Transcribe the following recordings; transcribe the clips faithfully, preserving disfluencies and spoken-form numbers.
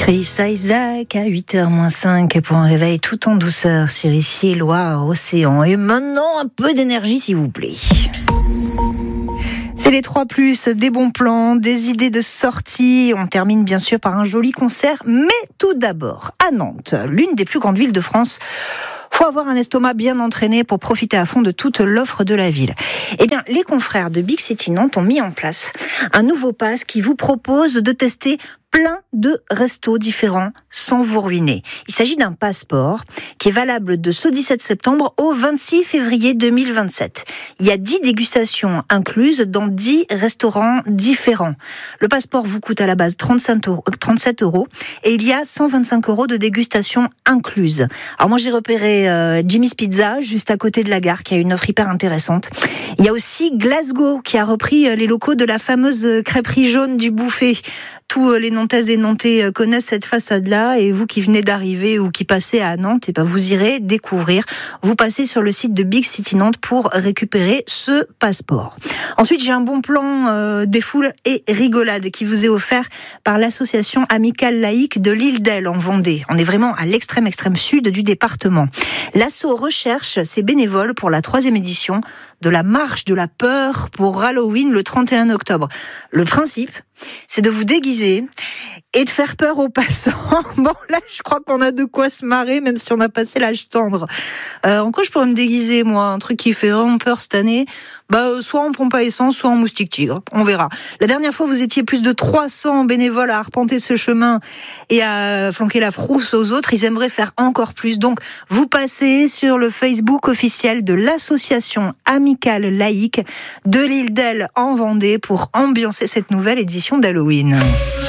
Chris Isaak à huit heures moins cinq pour un réveil tout en douceur sur ici, Loire, Océan. Et maintenant, un peu d'énergie s'il vous plaît. C'est les trois plus, des bons plans, des idées de sortie. On termine bien sûr par un joli concert. Mais tout d'abord, à Nantes, l'une des plus grandes villes de France. Faut avoir un estomac bien entraîné pour profiter à fond de toute l'offre de la ville. Eh bien, les confrères de Big City Nantes ont mis en place un nouveau pass qui vous propose de tester plein de restos différents sans vous ruiner. Il s'agit d'un passeport qui est valable de ce dix-sept septembre au vingt-six février deux mille vingt-sept. Il y a dix dégustations incluses dans dix restaurants différents. Le passeport vous coûte à la base trente-sept euros et il y a cent vingt-cinq euros de dégustation incluse. Alors moi j'ai repéré euh, Jimmy's Pizza juste à côté de la gare qui a une offre hyper intéressante. Il y a aussi Glasgow qui a repris les locaux de la fameuse crêperie jaune du Bouffet. Tous les Nantaises et Nantais connaissent cette façade-là et vous qui venez d'arriver ou qui passez à Nantes, et ben vous irez découvrir. Vous passez sur le site de Big City Nantes pour récupérer ce passeport. Ensuite, j'ai un bon plan euh, des foules et rigolades qui vous est offert par l'association amicale laïque de l'île d'Elle en Vendée. On est vraiment à l'extrême extrême sud du département. L'asso recherche ses bénévoles pour la troisième édition de la marche de la peur pour Halloween le trente et un octobre. Le principe, c'est de vous déguiser et de faire peur aux passants. Bon, là, je crois qu'on a de quoi se marrer, même si on a passé l'âge tendre. Euh, en quoi je pourrais me déguiser, moi? Un truc qui fait vraiment peur cette année? Bah, soit en pompe à essence, soit en moustique tigre. On verra. La dernière fois, vous étiez plus de trois cents bénévoles à arpenter ce chemin et à flanquer la frousse aux autres. Ils aimeraient faire encore plus. Donc, vous passez sur le Facebook officiel de l'association amicale laïque de l'île d'Elle en Vendée pour ambiancer cette nouvelle édition d'Halloween.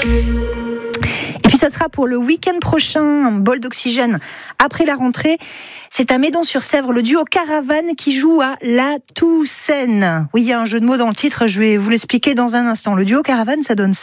Et puis ça sera pour le week-end prochain, un bol d'oxygène. Après la rentrée, c'est à Médon-sur-Sèvre, le duo Caravane qui joue à La Toussaint. Oui, il y a un jeu de mots dans le titre, je vais vous l'expliquer dans un instant. Le duo Caravane, ça donne